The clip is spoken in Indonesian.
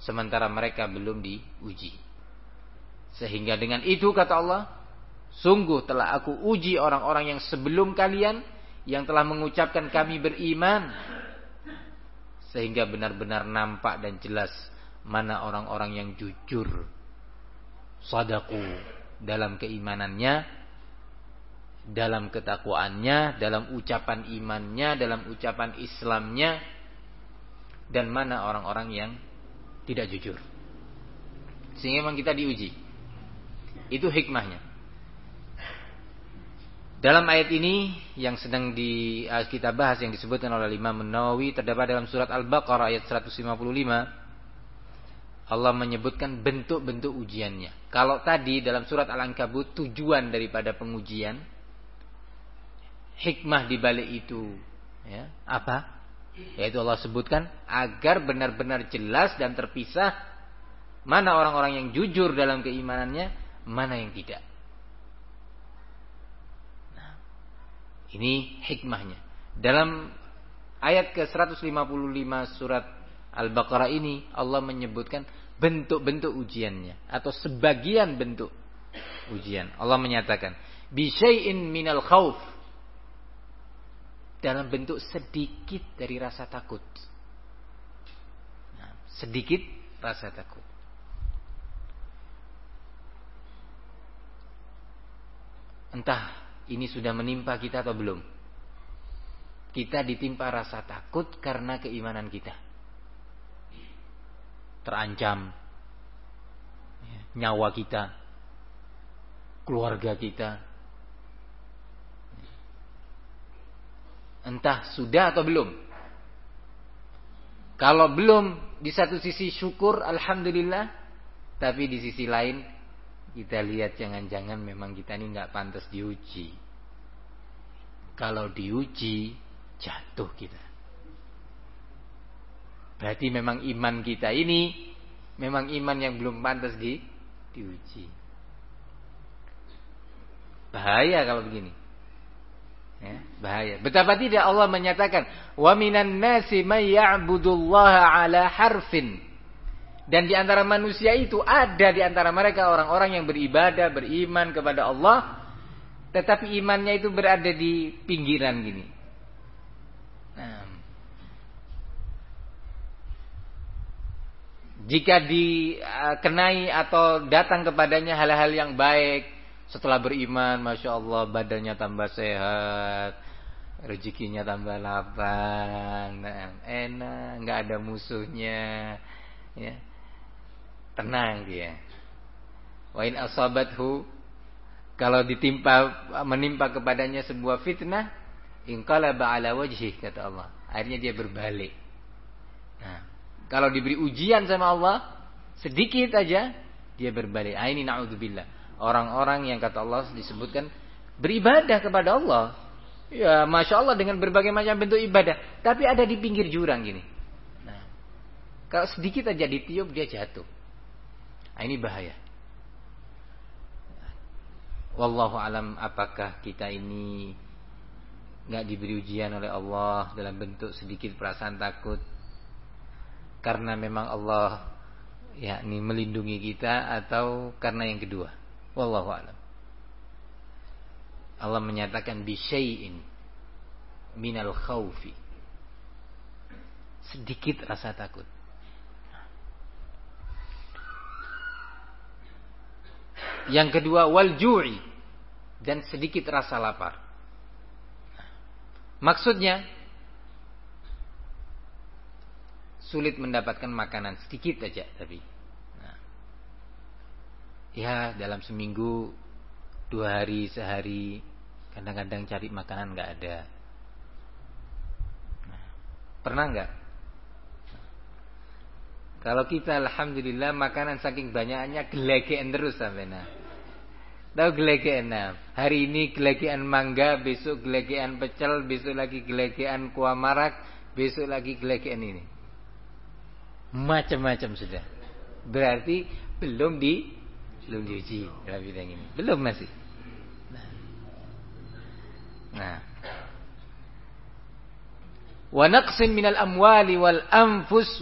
sementara mereka belum diuji. Sehingga dengan itu kata Allah, sungguh telah aku uji orang-orang yang sebelum kalian, yang telah mengucapkan kami beriman, sehingga benar-benar nampak dan jelas mana orang-orang yang jujur, shadaku dalam keimanannya, dalam ketakwaannya, dalam ucapan imannya, dalam ucapan Islamnya, dan mana orang-orang yang tidak jujur. Sehingga memang kita diuji. Itu hikmahnya. Dalam ayat ini yang sedang kita bahas, yang disebutkan oleh Imam Nawawi, terdapat dalam surat Al-Baqarah ayat 155, Allah menyebutkan bentuk-bentuk ujiannya. Kalau tadi dalam surat Al-Ankabut tujuan daripada pengujian, hikmah di balik itu, ya, apa? Yaitu Allah sebutkan agar benar-benar jelas dan terpisah mana orang-orang yang jujur dalam keimanannya, mana yang tidak. Nah, ini hikmahnya. Dalam ayat ke-155 surat Al-Baqarah ini Allah menyebutkan bentuk-bentuk ujiannya atau sebagian bentuk ujian. Allah menyatakan bi syai'in minal khauf, dalam bentuk sedikit dari rasa takut. Nah, sedikit rasa takut. Entah ini sudah menimpa kita atau belum. Kita ditimpa rasa takut karena keimanan kita terancam, nyawa kita, keluarga kita. Entah sudah atau belum. Kalau belum, di satu sisi syukur, alhamdulillah. Tapi di sisi lain, kita lihat jangan-jangan memang kita ini gak pantas diuji. Kalau diuji, jatuh kita. Berarti memang iman kita ini memang iman yang belum pantas diuji. Bahaya kalau begini. Ya, bahaya. Betapa tidak Allah menyatakan wa minan nasi may ya'budullaha ala harfin. Dan di antara manusia itu ada di antara mereka orang-orang yang beribadah, beriman kepada Allah, tetapi imannya itu berada di pinggiran gini. Nah, jika dikenai atau datang kepadanya hal-hal yang baik, setelah beriman, Masya Allah, badannya tambah sehat, rezekinya tambah lapang, enak, nggak ada musuhnya, ya, tenang dia. Wa in asabathu, kalau menimpa kepadanya sebuah fitnah, inqalaba ala wajhi, kata Allah, akhirnya dia berbalik. Nah, kalau diberi ujian sama Allah sedikit aja, dia berbalik. Ini na'udzubillah. Orang-orang yang kata Allah disebutkan beribadah kepada Allah, ya Masya Allah, dengan berbagai macam bentuk ibadah, tapi ada di pinggir jurang gini. Nah, kalau sedikit aja ditiup dia jatuh. Nah, ini bahaya. Wallahu alam, apakah kita ini nggak diberi ujian oleh Allah dalam bentuk sedikit perasaan takut karena memang Allah yakni melindungi kita, atau karena yang kedua? Wallahu a'lam. Allah menyatakan bi syai'in minal khaufi, sedikit rasa takut. Yang kedua wal ju'i, dan sedikit rasa lapar. Maksudnya sulit mendapatkan makanan, sedikit aja tapi. Ya dalam seminggu 2 hari, sehari, kadang-kadang cari makanan gak ada. Nah, pernah gak? Kalau kita alhamdulillah makanan saking banyaknya gelegean terus sampai. Nah, tahu gelegean? Nah, hari ini gelegean mangga, besok gelegean pecel, besok lagi gelegean kuah marak, besok lagi gelegean ini. Macam-macam sudah. Berarti belum diuji dalam bidang ini. Belum masih. Nah. Wa naqsin minal amwali wal anfus